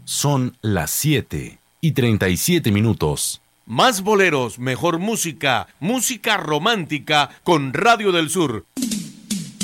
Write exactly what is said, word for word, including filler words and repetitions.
Son las siete y treinta y siete minutos. Más boleros, mejor música, música romántica con Radio del Sur.